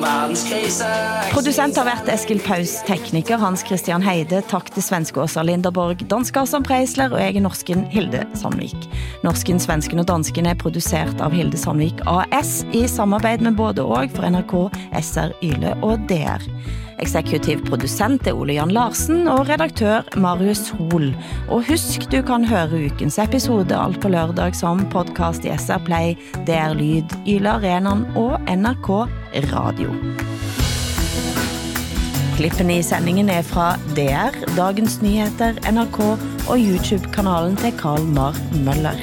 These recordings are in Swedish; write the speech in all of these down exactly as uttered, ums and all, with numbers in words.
Producent har vært Eskil Paus, tekniker Hans Christian Heide, takk til svenske Åsa Linderborg, dansk Asan Preisler og egen norsken Hilde Sandvik. Norsken, svensken og dansken er produsert av Hilde Sandvik A S i samarbeid med både og for N R K, S R, Yle og D R. Eksekutiv produsent er Ole Jan Larsen og redaktør Marius Hol. Og husk, du kan høre ukens episode alt på lørdag som podcast i S R Play, D R Lyd, Yle Arenan og N R K Radio. Klippene i sendingen er fra D R, Dagens Nyheter, N R K og YouTube-kanalen til Carl Mar Møller.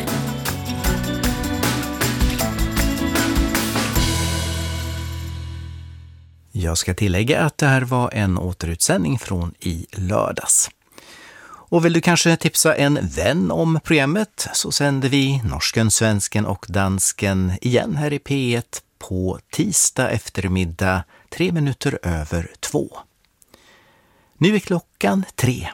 Jag ska tillägga att det här var en återutsändning från i lördags. Och vill du kanske tipsa en vän om programmet så sänder vi norsken, svensken och dansken igen här i P ett på tisdag eftermiddag tre minuter över två. Nu är klockan tre.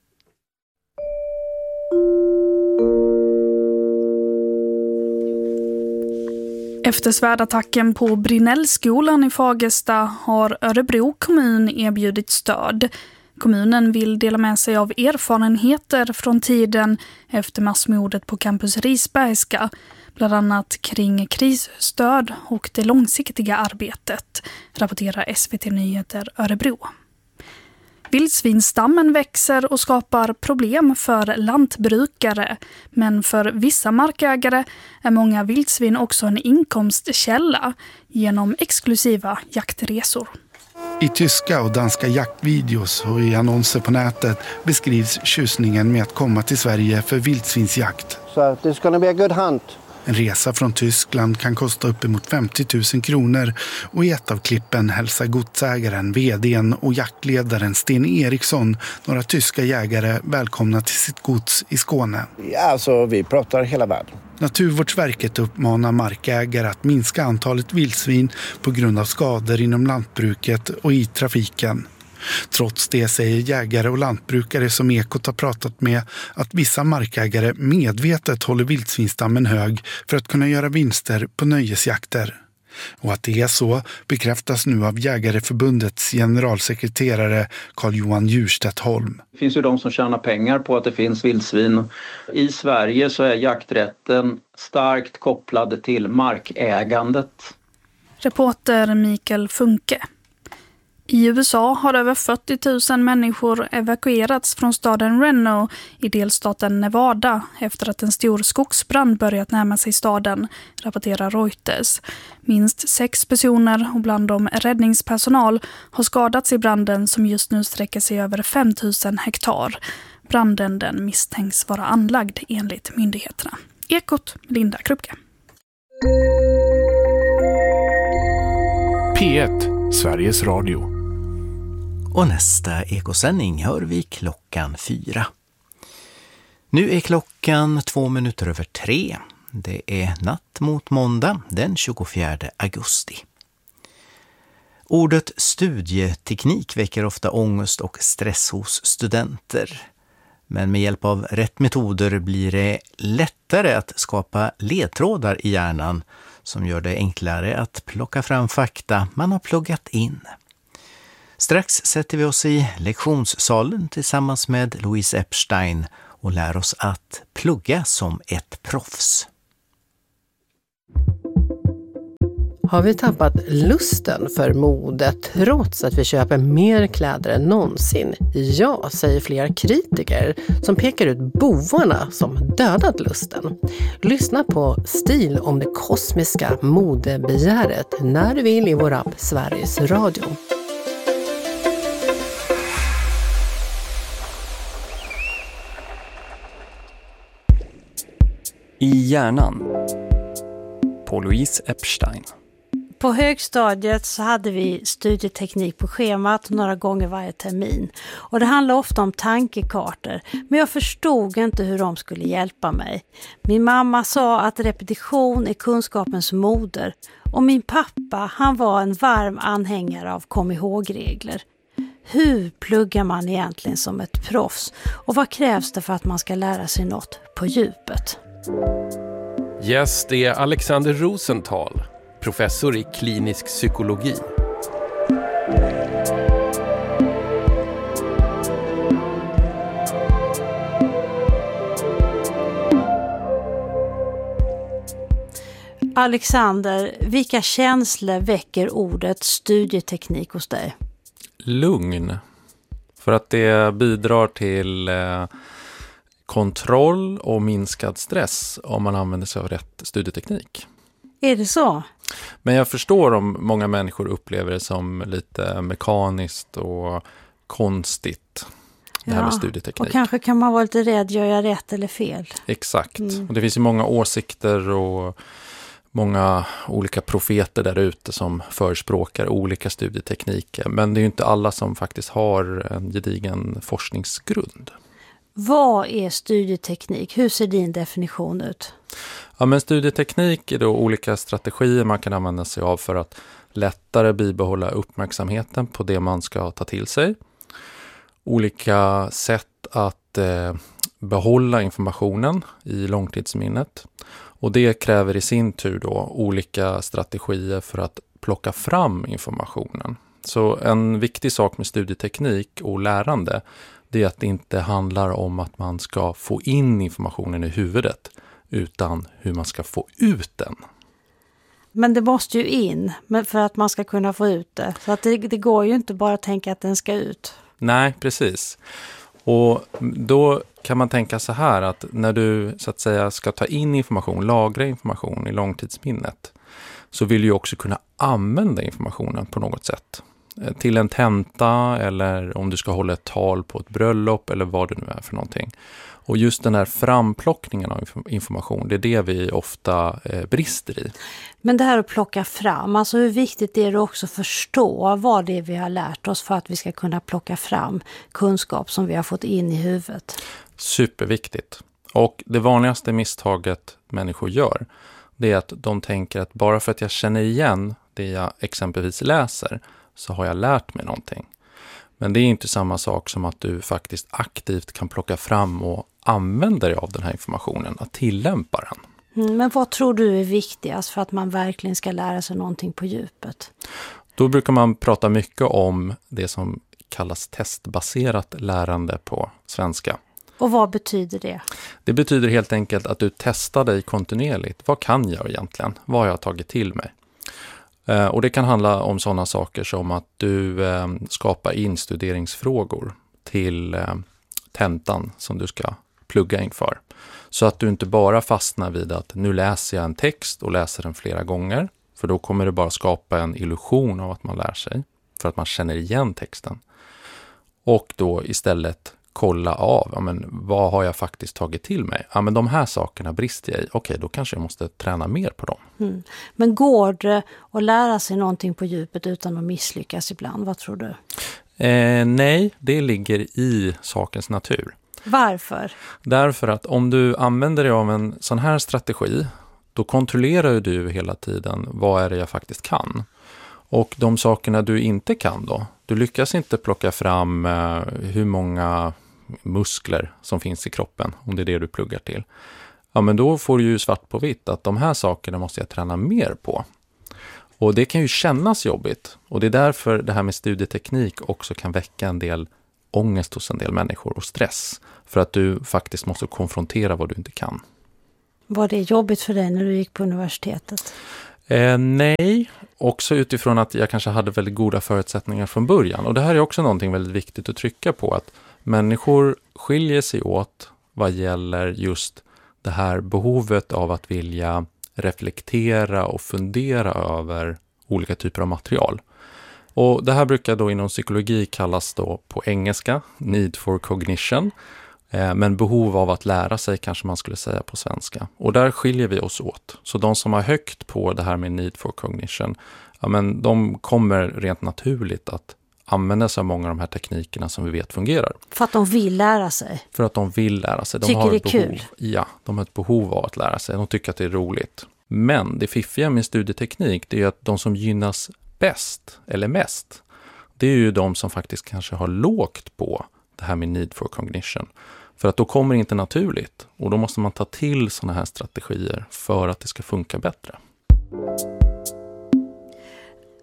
Efter svärdattacken på Brinnellskolan i Fagersta har Örebro kommun erbjudit stöd. Kommunen vill dela med sig av erfarenheter från tiden efter massmordet på campus Risbergska, bland annat kring krisstöd och det långsiktiga arbetet, rapporterar S V T Nyheter Örebro. Vildsvinstammen växer och skapar problem för lantbrukare, men för vissa markägare är många vildsvin också en inkomstkälla genom exklusiva jaktresor. I tyska och danska jaktvideos och i annonser på nätet beskrivs tjusningen med att komma till Sverige för vildsvinsjakt. So there's going to be a good hunt. En resa från Tyskland kan kosta uppemot femtio tusen kronor och i ett av klippen hälsar godsägaren, vdn och jaktledaren Sten Eriksson några tyska jägare välkomna till sitt gods i Skåne. Ja, alltså vi pratar hela världen. Naturvårdsverket uppmanar markägare att minska antalet vildsvin på grund av skador inom lantbruket och i trafiken. Trots det säger jägare och lantbrukare som Ekot har pratat med att vissa markägare medvetet håller vildsvinstammen hög för att kunna göra vinster på nöjesjakter. Och att det är så bekräftas nu av Jägareförbundets generalsekreterare Carl-Johan Djurstedt Holm. Det finns ju de som tjänar pengar på att det finns vildsvin. I Sverige så är jakträtten starkt kopplad till markägandet. Reporter Mikael Funke. I U S A har över fyrtio tusen människor evakuerats från staden Reno i delstaten Nevada efter att en stor skogsbrand börjat närma sig staden, rapporterar Reuters. Minst sex personer och bland dem räddningspersonal har skadats i branden som just nu sträcker sig över fem tusen hektar. Branden den misstänks vara anlagd enligt myndigheterna. Ekot, Linda Krupke. P ett, Sveriges Radio. Och nästa ekosändning hör vi klockan fyra. Nu är klockan två minuter över tre. Det är natt mot måndag den tjugofjärde augusti. Ordet studieteknik väcker ofta ångest och stress hos studenter. Men med hjälp av rätt metoder blir det lättare att skapa ledtrådar i hjärnan som gör det enklare att plocka fram fakta man har pluggat in. Strax sätter vi oss i lektionssalen tillsammans med Louise Epstein och lär oss att plugga som ett proffs. Har vi tappat lusten för mode trots att vi köper mer kläder än någonsin? Ja, säger flera kritiker som pekar ut bovarna som dödat lusten. Lyssna på Stil om det kosmiska modebegäret när du vill i vår app Sveriges Radio. I hjärnan på Louise Epstein. På högstadiet så hade vi studieteknik på schemat några gånger varje termin. Och det handlade ofta om tankekartor. Men jag förstod inte hur de skulle hjälpa mig. Min mamma sa att repetition är kunskapens moder. Och min pappa, han var en varm anhängare av kom ihåg-regler. Hur pluggar man egentligen som ett proffs? Och vad krävs det för att man ska lära sig något på djupet? Yes, det är Alexander Rosenthal, professor i klinisk psykologi. Alexander, vilka känslor väcker ordet studieteknik hos dig? Lugn. För att det bidrar till eh, kontroll och minskad stress om man använder sig av rätt studieteknik. Är det så? Men jag förstår om många människor upplever det som lite mekaniskt och konstigt. Det här med studieteknik. Och kanske kan man vara lite rädd, gör jag rätt eller fel? Exakt. Mm. Och det finns ju många åsikter och många olika profeter där ute som förespråkar olika studietekniker. Men det är ju inte alla som faktiskt har en gedigen forskningsgrund. Vad är studieteknik? Hur ser din definition ut? Ja, men studieteknik är då olika strategier man kan använda sig av för att lättare bibehålla uppmärksamheten på det man ska ta till sig. Olika sätt att eh, behålla informationen i långtidsminnet. Och det kräver i sin tur då olika strategier för att plocka fram informationen. Så en viktig sak med studieteknik och lärande, det är att det inte handlar om att man ska få in informationen i huvudet, utan hur man ska få ut den. Men det måste ju in för att man ska kunna få ut det. Så att det, det går ju inte bara att tänka att den ska ut. Nej, precis. Och då kan man tänka så här att när du så att säga ska ta in information, lagra information i långtidsminnet, så vill du också kunna använda informationen på något sätt. Till en tenta eller om du ska hålla ett tal på ett bröllop eller vad det nu är för någonting. Och just den här framplockningen av information, det är det vi ofta eh, brister i. Men det här att plocka fram, alltså hur viktigt är det också att förstå vad det är vi har lärt oss för att vi ska kunna plocka fram kunskap som vi har fått in i huvudet? Superviktigt. Och det vanligaste misstaget människor gör, det är att de tänker att bara för att jag känner igen det jag exempelvis läser så har jag lärt mig någonting. Men det är inte samma sak som att du faktiskt aktivt kan plocka fram och använda dig av den här informationen, att tillämpa den. Mm, men vad tror du är viktigast för att man verkligen ska lära sig någonting på djupet? Då brukar man prata mycket om det som kallas testbaserat lärande på svenska. Och vad betyder det? Det betyder helt enkelt att du testar dig kontinuerligt. Vad kan jag egentligen? Vad har jag tagit till mig? Och det kan handla om sådana saker som att du eh, skapar instuderingsfrågor till eh, tentan som du ska plugga inför. Så att du inte bara fastnar vid att nu läser jag en text och läser den flera gånger. För då kommer det bara skapa en illusion av att man lär sig. För att man känner igen texten. Och då istället kolla av, ja, men vad har jag faktiskt tagit till mig? Ja, men de här sakerna brister jag i. Okej, då kanske jag måste träna mer på dem. Mm. Men går det att lära sig någonting på djupet utan att misslyckas ibland? Vad tror du? Eh, nej, det ligger i sakens natur. Varför? Därför att om du använder dig av en sån här strategi, då kontrollerar du hela tiden vad är det jag faktiskt kan. Och de sakerna du inte kan då, du lyckas inte plocka fram eh, hur många muskler som finns i kroppen, om det är det du pluggar till. Ja, men då får du ju svart på vitt att de här sakerna måste jag träna mer på. Och det kan ju kännas jobbigt. Och det är därför det här med studieteknik också kan väcka en del ångest hos en del människor och stress. För att du faktiskt måste konfrontera vad du inte kan. Var det jobbigt för dig när du gick på universitetet? Eh, nej, också utifrån att jag kanske hade väldigt goda förutsättningar från början. Och det här är också någonting väldigt viktigt att trycka på. Att människor skiljer sig åt vad gäller just det här behovet av att vilja reflektera och fundera över olika typer av material. Och det här brukar då inom psykologi kallas då på engelska need for cognition. Men behov av att lära sig kanske man skulle säga på svenska. Och där skiljer vi oss åt. Så de som har högt på det här med need for cognition, ja, men de kommer rent naturligt att använda sig av många av de här teknikerna som vi vet fungerar. För att de vill lära sig? För att de vill lära sig. De tycker har det är behov, kul? Ja, de har ett behov av att lära sig. De tycker att det är roligt. Men det fiffiga med studieteknik, det är att de som gynnas bäst eller mest, det är ju de som faktiskt kanske har lågt på det här med need for cognition. För att då kommer det inte naturligt. Och då måste man ta till såna här strategier för att det ska funka bättre.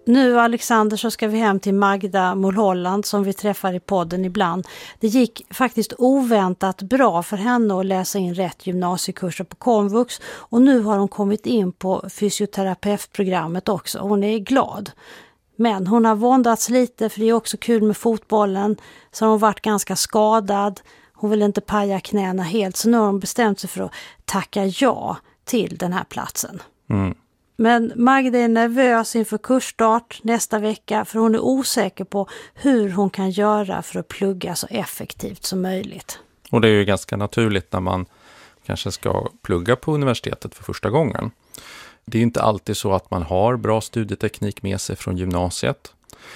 Nu, Alexander, så ska vi hem till Magda Mulholland som vi träffar i podden ibland. Det gick faktiskt oväntat bra för henne att läsa in rätt gymnasiekurser på komvux och nu har hon kommit in på fysioterapeutprogrammet också. Hon är glad. Men hon har våndats lite för det är också kul med fotbollen, så har hon varit ganska skadad. Hon vill inte paja knäna helt, så nu har hon bestämt sig för att tacka ja till den här platsen. Mm. Men Magda är nervös inför kursstart nästa vecka för hon är osäker på hur hon kan göra för att plugga så effektivt som möjligt. Och det är ju ganska naturligt när man kanske ska plugga på universitetet för första gången. Det är inte alltid så att man har bra studieteknik med sig från gymnasiet.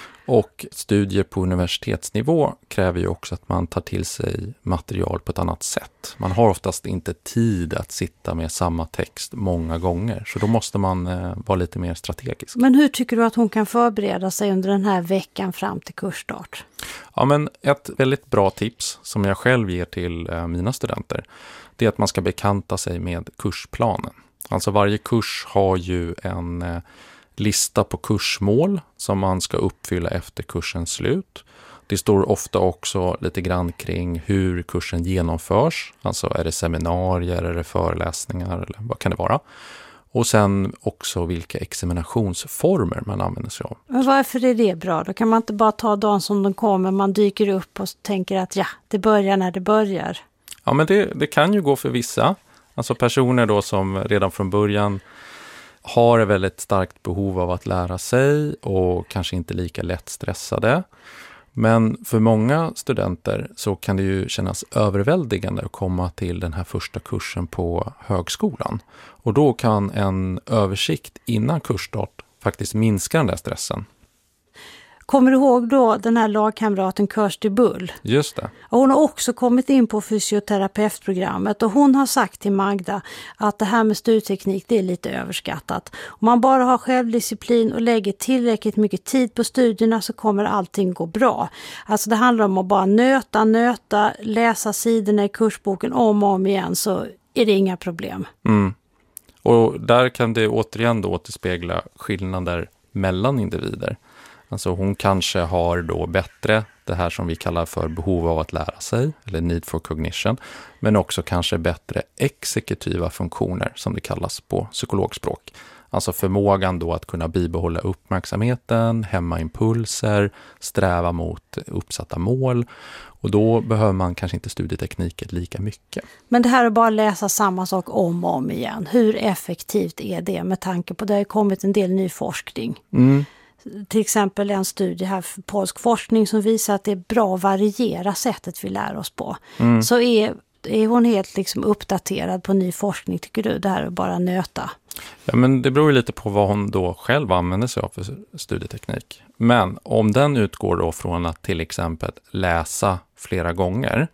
Och studier på universitetsnivå kräver ju också att man tar till sig material på ett annat sätt. Man har oftast inte tid att sitta med samma text många gånger. Så då måste man eh, vara lite mer strategisk. Men hur tycker du att hon kan förbereda sig under den här veckan fram till kursstart? Ja, men ett väldigt bra tips som jag själv ger till eh, mina studenter, det är att man ska bekanta sig med kursplanen. Alltså varje kurs har ju en eh, lista på kursmål som man ska uppfylla efter kursens slut. Det står ofta också lite grann kring hur kursen genomförs. Alltså är det seminarier, är det föreläsningar eller vad kan det vara? Och sen också vilka examinationsformer man använder sig av. Men varför är det bra? Då kan man inte bara ta dagen som de kommer, man dyker upp och tänker att ja, det börjar när det börjar. Ja, men det, det kan ju gå för vissa. Alltså personer då som redan från början har ett väldigt starkt behov av att lära sig och kanske inte lika lätt stressade. Men för många studenter så kan det ju kännas överväldigande att komma till den här första kursen på högskolan. Och då kan en översikt innan kursstart faktiskt minska den där stressen. Kommer du ihåg då den här lagkamraten Kirsty Bull? Just det. Och hon har också kommit in på fysioterapeutprogrammet och hon har sagt till Magda att det här med studieteknik, det är lite överskattat. Om man bara har självdisciplin och lägger tillräckligt mycket tid på studierna så kommer allting gå bra. Alltså det handlar om att bara nöta, nöta, läsa sidorna i kursboken om och om igen, så är det inga problem. Mm. Och där kan det återigen då återspegla skillnader mellan individer. Alltså hon kanske har då bättre det här som vi kallar för behov av att lära sig, eller need for cognition, men också kanske bättre exekutiva funktioner som det kallas på psykologspråk. Alltså förmågan då att kunna bibehålla uppmärksamheten, hämma impulser, sträva mot uppsatta mål, och då behöver man kanske inte studietekniken lika mycket. Men det här att bara läsa samma sak om och om igen, hur effektivt är det med tanke på att det har kommit en del ny forskning? Mm. Till exempel en studie här för polsk forskning som visar att det är bra att variera sättet vi lär oss på. Mm. Så är, är hon helt liksom uppdaterad på ny forskning, tycker du, det här att bara nöta? Ja, men det beror ju lite på vad hon då själv använder sig av för studieteknik. Men om den utgår då från att till exempel läsa flera gånger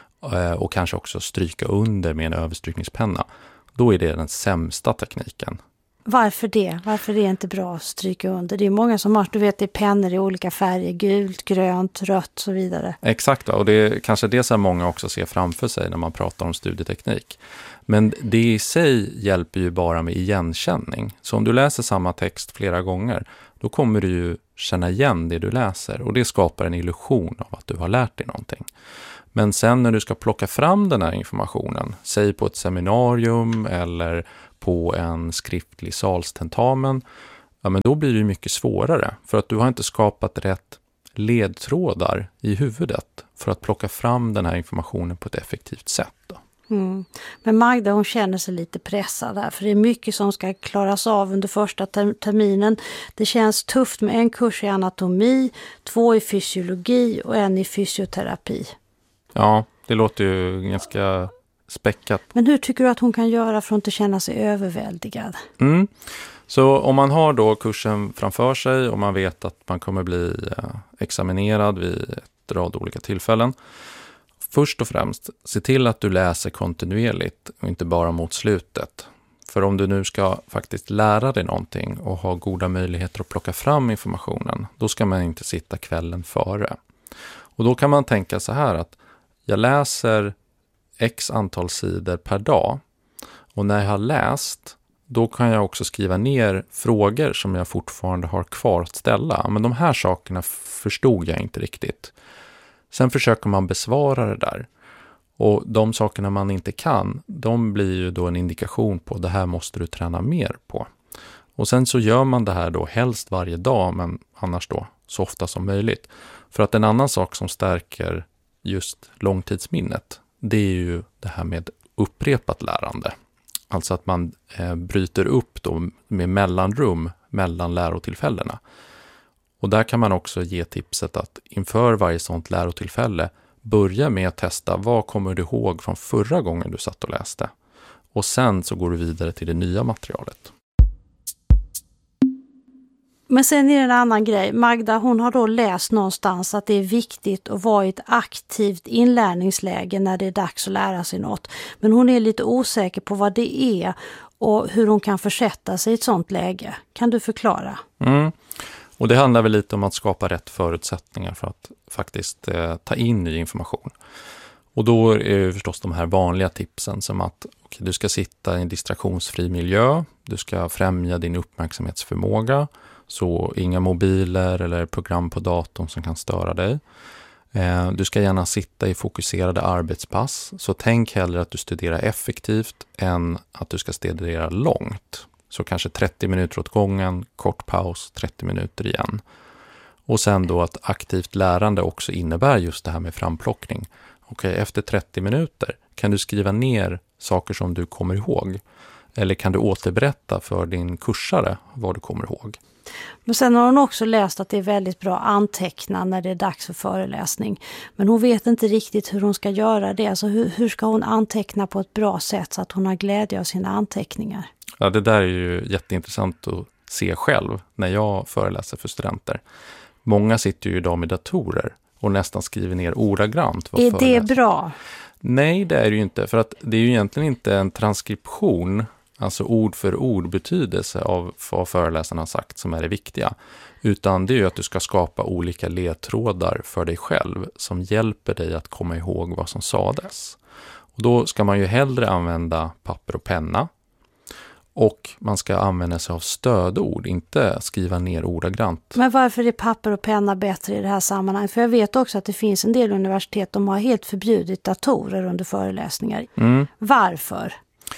och kanske också stryka under med en överstrykningspenna, då är det den sämsta tekniken. Varför det? Varför är det inte bra att stryka under? Det är många som har, du vet, det är pennor i olika färger, gult, grönt, rött och så vidare. Exakt, och det är kanske det som många också ser framför sig när man pratar om studieteknik. Men det i sig hjälper ju bara med igenkänning. Så om du läser samma text flera gånger, då kommer du ju känna igen det du läser. Och det skapar en illusion av att du har lärt dig någonting. Men sen när du ska plocka fram den här informationen, säg på ett seminarium eller på en skriftlig salstentamen, ja, men då blir det mycket svårare. För att du har inte skapat rätt ledtrådar i huvudet för att plocka fram den här informationen på ett effektivt sätt då. Mm. Men Magda, hon känner sig lite pressad där, för det är mycket som ska klaras av under första terminen. Det känns tufft med en kurs i anatomi, två i fysiologi och en i fysioterapi. Ja, det låter ju ganska späckat. Men hur tycker du att hon kan göra för att inte känna sig överväldigad? Mm. Så om man har då kursen framför sig och man vet att man kommer bli examinerad vid ett rad olika tillfällen, först och främst, se till att du läser kontinuerligt och inte bara mot slutet. För om du nu ska faktiskt lära dig någonting och ha goda möjligheter att plocka fram informationen, då ska man inte sitta kvällen före. Och då kan man tänka så här att jag läser x antal sidor per dag, och när jag har läst, då kan jag också skriva ner frågor som jag fortfarande har kvar att ställa. Men de här sakerna förstod jag inte riktigt. Sen försöker man besvara det där. Och de sakerna man inte kan, de blir ju då en indikation på det här måste du träna mer på. Och sen så gör man det här då helst varje dag, men annars då så ofta som möjligt. För att en annan sak som stärker just långtidsminnet, det är ju det här med upprepat lärande. Alltså att man eh, bryter upp då med mellanrum mellan lärotillfällena. Och där kan man också ge tipset att inför varje sånt lärotillfälle börja med att testa vad kommer du ihåg från förra gången du satt och läste. Och sen så går du vidare till det nya materialet. Men sen är det en annan grej. Magda, hon har då läst någonstans att det är viktigt att vara i ett aktivt inlärningsläge när det är dags att lära sig något. Men hon är lite osäker på vad det är och hur hon kan försätta sig i ett sånt läge. Kan du förklara? Mm. Och det handlar väl lite om att skapa rätt förutsättningar för att faktiskt eh, ta in ny information. Och då är det förstås de här vanliga tipsen som att okay, du ska sitta i en distraktionsfri miljö, du ska främja din uppmärksamhetsförmåga, så inga mobiler eller program på datorn som kan störa dig. Eh, du ska gärna sitta i fokuserade arbetspass, så tänk hellre att du studerar effektivt än att du ska studera långt. Så kanske trettio minuter åt gången, kort paus, trettio minuter igen. Och sen då att aktivt lärande också innebär just det här med framplockning. Okej, efter trettio minuter kan du skriva ner saker som du kommer ihåg. Eller kan du återberätta för din kursare vad du kommer ihåg. Men sen har hon också läst att det är väldigt bra att anteckna när det är dags för föreläsning. Men hon vet inte riktigt hur hon ska göra det. Alltså hur, hur ska hon anteckna på ett bra sätt så att hon har glädje av sina anteckningar? Ja, det där är ju jätteintressant att se själv när jag föreläser för studenter. Många sitter ju idag med datorer och nästan skriver ner ordagrant vad Är föreläser. det bra? Nej, det är det ju inte. För att det är ju egentligen inte en transkription, alltså ord för ord betydelse av vad föreläsarna har sagt som är det viktiga. Utan det är ju att du ska skapa olika ledtrådar för dig själv som hjälper dig att komma ihåg vad som sades. Och då ska man ju hellre använda papper och penna. Och man ska använda sig av stödord, inte skriva ner ordagrant. Men varför är papper och penna bättre i det här sammanhanget? För jag vet också att det finns en del universitet som har helt förbjudit datorer under föreläsningar. Mm. Varför?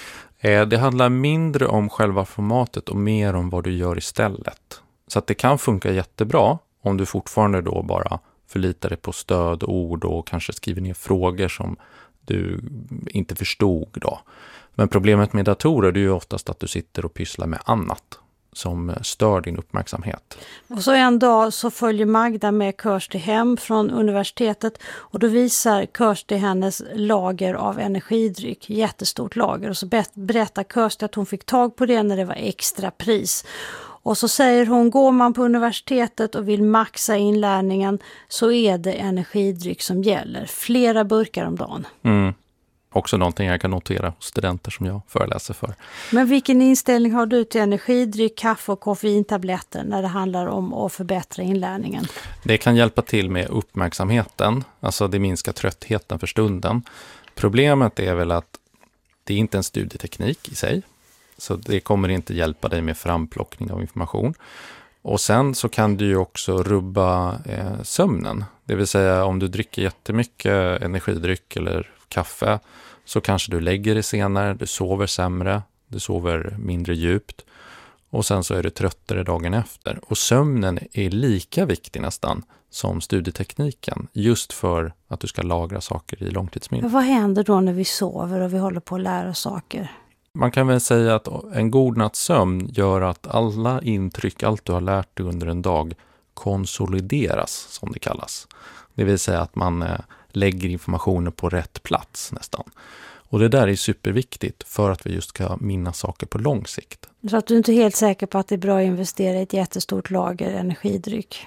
Eh, det handlar mindre om själva formatet och mer om vad du gör istället. Så att det kan funka jättebra om du fortfarande då bara förlitar dig på stödord och kanske skriver ner frågor som du inte förstod då. Men problemet med datorer är ju oftast att du sitter och pysslar med annat som stör din uppmärksamhet. Och så en dag så följer Magda med Kirsty hem från universitetet och då visar Kirsty hennes lager av energidryck, jättestort lager. Och så berättar Kirsty att hon fick tag på det när det var extra pris. Och så säger hon, går man på universitetet och vill maxa inlärningen så är det energidryck som gäller. Flera burkar om dagen. Mm. Också någonting jag kan notera hos studenter som jag föreläser för. Men vilken inställning har du till energidryck, kaffe och koffeintabletter när det handlar om att förbättra inlärningen? Det kan hjälpa till med uppmärksamheten, alltså det minskar tröttheten för stunden. Problemet är väl att det är inte en studieteknik i sig, så det kommer inte hjälpa dig med framplockning av information. Och sen så kan du ju också rubba eh, sömnen, det vill säga om du dricker jättemycket energidryck eller kaffe så kanske du lägger dig senare, du sover sämre, du sover mindre djupt och sen så är du tröttare dagen efter. Och sömnen är lika viktig nästan som studietekniken just för att du ska lagra saker i långtidsminne. Men vad händer då när vi sover och vi håller på att lära saker? Man kan väl säga att en god natts sömn gör att alla intryck, allt du har lärt dig under en dag konsolideras som det kallas. Det vill säga att man eh, lägger informationen på rätt plats nästan. Och det där är superviktigt för att vi just ska minnas saker på lång sikt. Så att du inte är helt säker på att det är bra att investera i ett jättestort lager energidryck?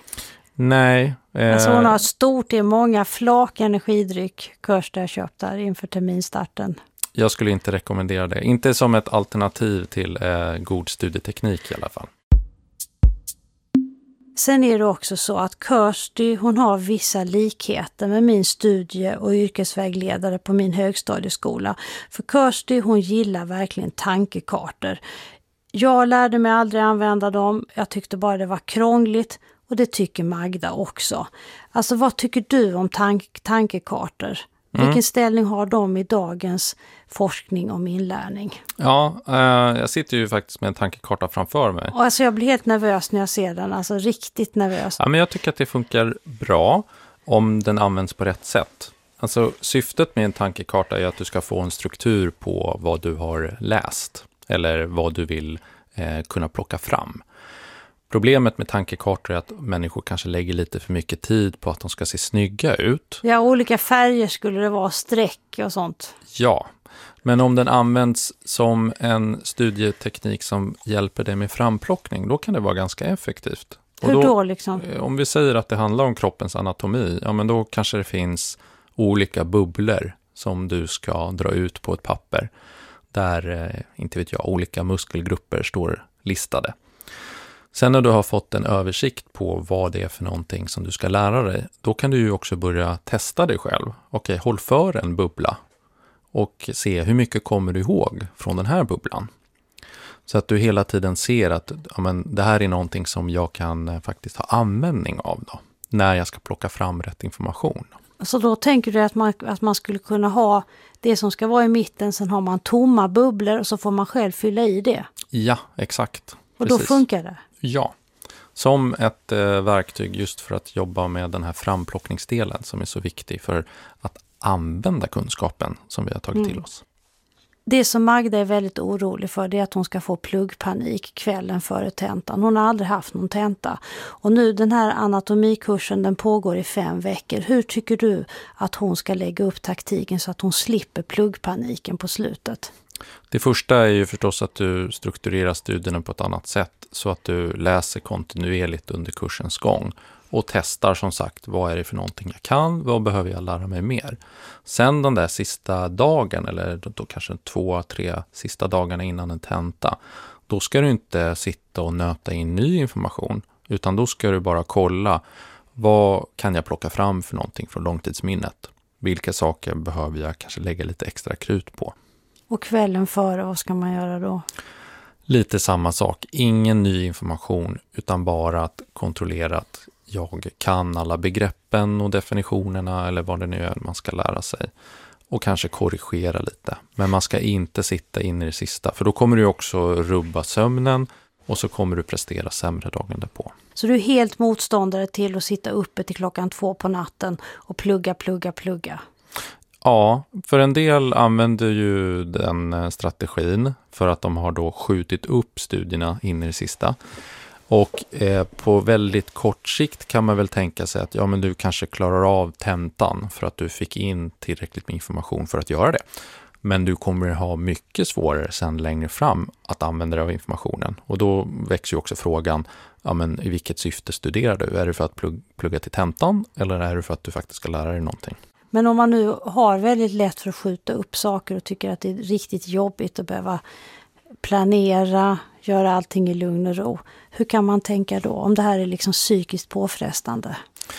Nej. Eh... Alltså hon har stort, det är många flak energidryck Kirsty har köpt där inför terminstarten. Jag skulle inte rekommendera det. Inte som ett alternativ till eh, god studieteknik i alla fall. Sen är det också så att Kirsty, hon har vissa likheter med min studie- och yrkesvägledare på min högstadieskola. För Kirsty, hon gillar verkligen tankekartor. Jag lärde mig aldrig använda dem. Jag tyckte bara det var krångligt. Och det tycker Magda också. Alltså vad tycker du om tank- tankekartor? Mm. Vilken ställning har de i dagens forskning om inlärning? Ja, eh, jag sitter ju faktiskt med en tankekarta framför mig. Och alltså jag blir helt nervös när jag ser den. Alltså riktigt nervös. Ja, men jag tycker att det funkar bra om den används på rätt sätt. Alltså syftet med en tankekarta är att du ska få en struktur på vad du har läst. Eller vad du vill eh, kunna plocka fram. Problemet med tankekartor är att människor kanske lägger lite för mycket tid på att de ska se snygga ut. Ja, olika färger skulle det vara, streck och sånt. Ja, men om den används som en studieteknik som hjälper dig med framplockning, då kan det vara ganska effektivt. Och Hur då, då liksom? Om vi säger att det handlar om kroppens anatomi, ja men då kanske det finns olika bubblor som du ska dra ut på ett papper. Där, inte vet jag, olika muskelgrupper står listade. Sen när du har fått en översikt på vad det är för någonting som du ska lära dig, då kan du ju också börja testa dig själv. Okej, håll för en bubbla och se hur mycket kommer du ihåg från den här bubblan. Så att du hela tiden ser att ja, men det här är någonting som jag kan faktiskt ha användning av då, när jag ska plocka fram rätt information. Så då tänker du att man, att man skulle kunna ha det som ska vara i mitten, sen har man tomma bubblor och så får man själv fylla i det? Ja, exakt. Och Precis. då funkar det? Ja, som ett eh, verktyg just för att jobba med den här framplockningsdelen som är så viktig för att använda kunskapen som vi har tagit mm. till oss. Det som Magda är väldigt orolig för, det är att hon ska få pluggpanik kvällen före tentan. Hon har aldrig haft någon tenta. Och nu den här anatomikursen, den pågår i fem veckor. Hur tycker du att hon ska lägga upp taktiken så att hon slipper pluggpaniken på slutet? Det första är ju förstås att du strukturerar studierna på ett annat sätt så att du läser kontinuerligt under kursens gång och testar som sagt vad är det för någonting jag kan, vad behöver jag lära mig mer. Sen den där sista dagen eller då kanske två, tre sista dagarna innan en tenta, då ska du inte sitta och nöta in ny information utan då ska du bara kolla vad kan jag plocka fram för någonting från långtidsminnet. Vilka saker behöver jag kanske lägga lite extra krut på. Och kvällen före, vad ska man göra då? Lite samma sak. Ingen ny information utan bara att kontrollera att jag kan alla begreppen och definitionerna eller vad det nu är man ska lära sig. Och kanske korrigera lite. Men man ska inte sitta in i det sista för då kommer du också rubba sömnen och så kommer du prestera sämre dagen därpå. Så du är helt motståndare till att sitta uppe till klockan två på natten och plugga, plugga, plugga? Ja, för en del använder ju den strategin för att de har då skjutit upp studierna in i det sista. Och eh, på väldigt kort sikt kan man väl tänka sig att ja, men du kanske klarar av tentan för att du fick in tillräckligt med information för att göra det. Men du kommer ha mycket svårare sen längre fram att använda dig av informationen. Och då växer ju också frågan, ja, men i vilket syfte studerar du? Är det för att plugg- plugga till tentan eller är det för att du faktiskt ska lära dig någonting? Men om man nu har väldigt lätt för att skjuta upp saker och tycker att det är riktigt jobbigt att behöva planera, göra allting i lugn och ro. Hur kan man tänka då om det här är liksom psykiskt påfrestande?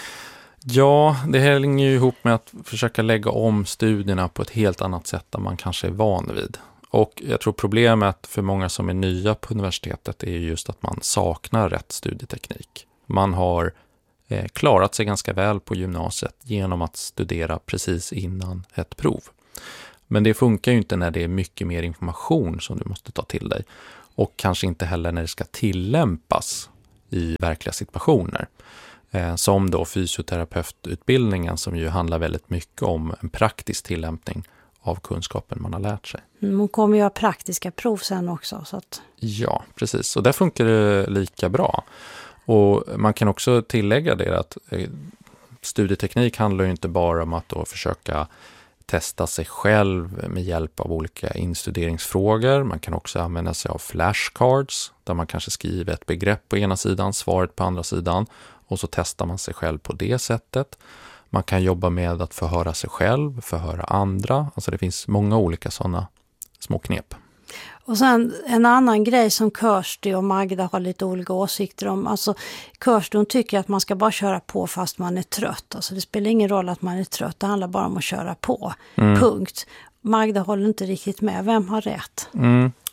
Ja, det hänger ju ihop med att försöka lägga om studierna på ett helt annat sätt än man kanske är van vid. Och jag tror problemet för många som är nya på universitetet är just att man saknar rätt studieteknik. Man har eh, klarat sig ganska väl på gymnasiet genom att studera precis innan ett prov. Men det funkar ju inte när det är mycket mer information som du måste ta till dig. Och kanske inte heller när det ska tillämpas i verkliga situationer. Eh, som då fysioterapeututbildningen som ju handlar väldigt mycket om en praktisk tillämpning av kunskapen man har lärt sig. Man kommer ju ha praktiska prov sen också. Så att... Ja, precis. Och där funkar det lika bra. Och man kan också tillägga det att eh, studieteknik handlar ju inte bara om att då försöka testa sig själv med hjälp av olika instuderingsfrågor. Man kan också använda sig av flashcards där man kanske skriver ett begrepp på ena sidan, svaret på andra sidan och så testar man sig själv på det sättet. Man kan jobba med att förhöra sig själv, förhöra andra. Alltså det finns många olika sådana små knep. Och sen en annan grej som Kirsti och Magda har lite olika åsikter om. Alltså Kirsti hon tycker att man ska bara köra på fast man är trött. Alltså det spelar ingen roll att man är trött, det handlar bara om att köra på. Mm. Punkt. Magda håller inte riktigt med. Vem har rätt? Mm.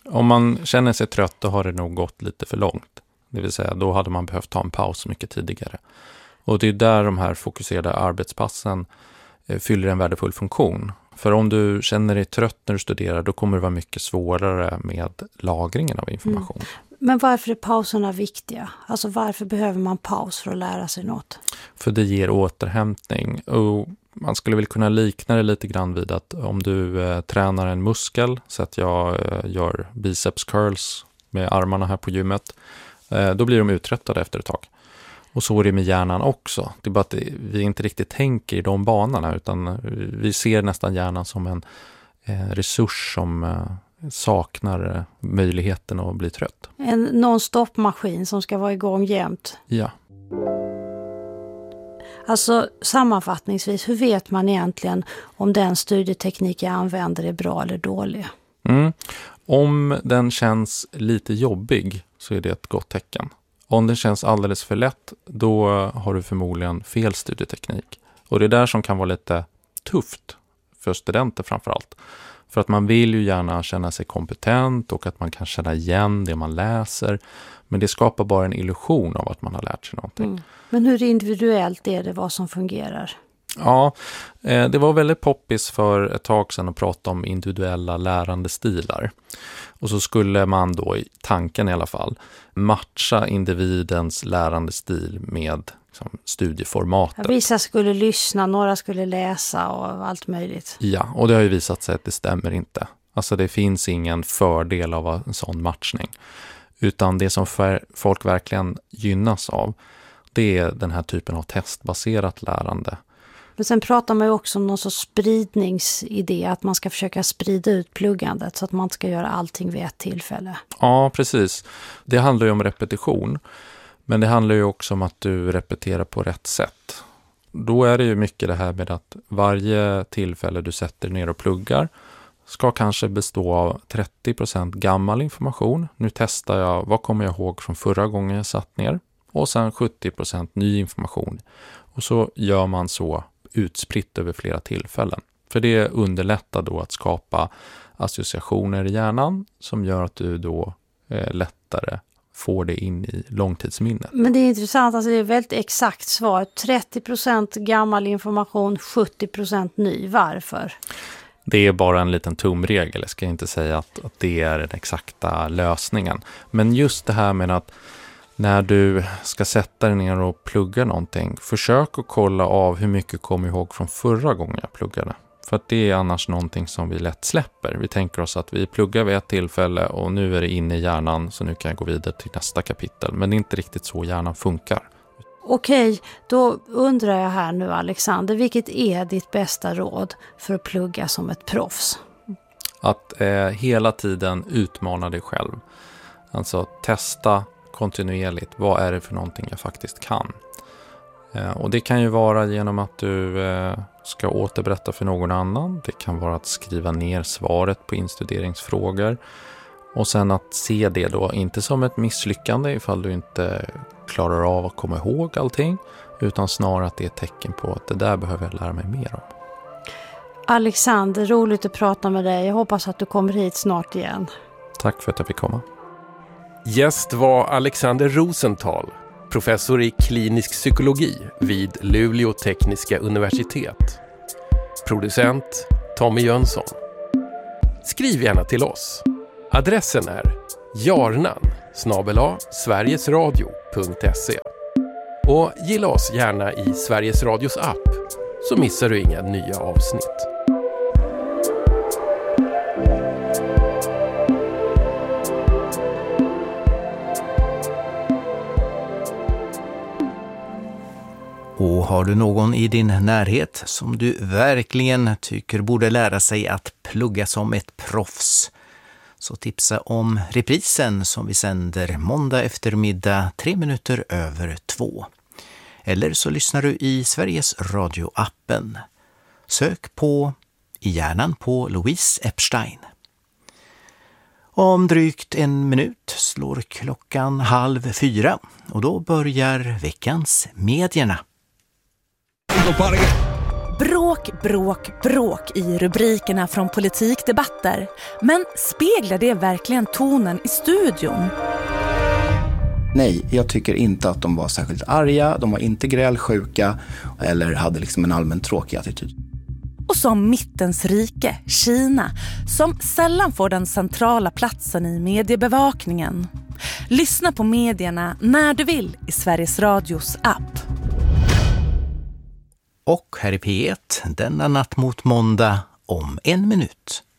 Om man känner sig trött, då har det nog gått lite för långt. Det vill säga, då hade man behövt ta en paus mycket tidigare. Och det är där de här fokuserade arbetspassen eh, fyller en värdefull funktion. För om du känner dig trött när du studerar, då kommer det vara mycket svårare med lagringen av information. Mm. Men varför är pauserna viktiga? Alltså varför behöver man paus för att lära sig något? För det ger återhämtning. Och man skulle väl kunna likna det lite grann vid att om du eh, tränar en muskel, så att jag eh, gör biceps curls med armarna här på gymmet, eh, då blir de uttröttade efter ett tag. Och så är det med hjärnan också. Det är bara att vi inte riktigt tänker i de banorna, utan vi ser nästan hjärnan som en eh, resurs som eh, saknar eh, möjligheten att bli trött. En non-stop-maskin som ska vara igång jämt. Ja. Alltså sammanfattningsvis, hur vet man egentligen om den studieteknik jag använder är bra eller dålig? Mm. Om den känns lite jobbig så är det ett gott tecken. Om den känns alldeles för lätt, då har du förmodligen fel studieteknik. Och det är där som kan vara lite tufft för studenter framförallt. För att man vill ju gärna känna sig kompetent och att man kan känna igen det man läser. Men det skapar bara en illusion av att man har lärt sig någonting. Mm. Men hur individuellt är det vad som fungerar? Ja, det var väldigt poppis för ett tag sedan att prata om individuella lärandestilar. Och så skulle man då, i tanken i alla fall, matcha individens lärandestil med liksom, studieformatet. Ja, vissa skulle lyssna, några skulle läsa och allt möjligt. Ja, och det har ju visat sig att det stämmer inte. Alltså det finns ingen fördel av en sån matchning. Utan det som för folk verkligen gynnas av, det är den här typen av testbaserat lärande. Men sen pratar man ju också om någon sorts spridningsidé, att man ska försöka sprida ut pluggandet så att man ska göra allting vid ett tillfälle. Ja, precis. Det handlar ju om repetition, men det handlar ju också om att du repeterar på rätt sätt. Då är det ju mycket det här med att varje tillfälle du sätter ner och pluggar ska kanske bestå av trettio procent gammal information. Nu testar jag, vad kommer jag ihåg från förra gången jag satt ner? Och sen sjuttio procent ny information. Och så gör man så utspritt över flera tillfällen. För det underlättar då att skapa associationer i hjärnan som gör att du då eh, lättare får det in i långtidsminnet. Men det är intressant, alltså det är väldigt exakt svar. trettio procent gammal information, sjuttio procent ny. Varför? Det är bara en liten tumregel. Jag ska inte säga att, att det är den exakta lösningen. Men just det här med att när du ska sätta dig ner och plugga någonting, försök att kolla av hur mycket kommer ihåg från förra gången jag pluggade. För att det är annars någonting som vi lätt släpper. Vi tänker oss att vi pluggar vid ett tillfälle och nu är det inne i hjärnan så nu kan jag gå vidare till nästa kapitel. Men det är inte riktigt så hjärnan funkar. Okej, då undrar jag här nu Alexander, vilket är ditt bästa råd för att plugga som ett proffs? Att eh, hela tiden utmana dig själv. Alltså testa kontinuerligt, vad är det för någonting jag faktiskt kan? Eh, och det kan ju vara genom att du eh, ska återberätta för någon annan. Det kan vara att skriva ner svaret på instuderingsfrågor. Och sen att se det då inte som ett misslyckande ifall du inte klarar av att komma ihåg allting. Utan snarare att det är ett tecken på att det där behöver jag lära mig mer om. Alexander, roligt att prata med dig. Jag hoppas att du kommer hit snart igen. Tack för att jag fick komma. Gäst var Alexander Rosenthal, professor i klinisk psykologi vid Luleå tekniska universitet. Producent Tommy Jönsson. Skriv gärna till oss. Adressen är jarnan snabel-a sverigesradio punkt se. Och gilla oss gärna i Sveriges Radios app så missar du inga nya avsnitt. Och har du någon i din närhet som du verkligen tycker borde lära sig att plugga som ett proffs, så tipsa om reprisen som vi sänder måndag eftermiddag tre minuter över två. Eller så lyssnar du i Sveriges Radio-appen. Sök på I hjärnan på Louise Epstein. Om drygt en minut slår klockan halv fyra och då börjar veckans medierna. bråk, bråk, bråk i rubrikerna från politikdebatter. Men speglar det verkligen tonen i studion? Nej, jag tycker inte att de var särskilt arga, de var inte grälsjuka eller hade liksom en allmän tråkig attityd. Och som mittens rike, Kina, som sällan får den centrala platsen i mediebevakningen. Lyssna på medierna när du vill i Sveriges Radios app. Och här i P ett, denna natt mot måndag om en minut.